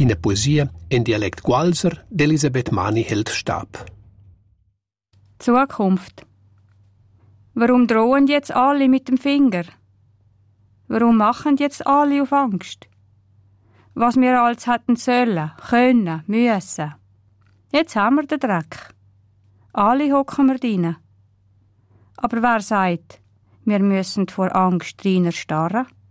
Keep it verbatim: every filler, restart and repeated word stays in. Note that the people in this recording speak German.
in der Poesie in Dialekt Gualser d'Elisabeth Mani hält Stab. Zukunft. Warum drohen jetzt alle mit dem Finger? Warum machen jetzt alle auf Angst? Was wir alles hätten sollen, können, müssen. Jetzt haben wir den Dreck. Alle hocken wir drin. Aber wer sagt, wir müssen vor Angst rein erstarren?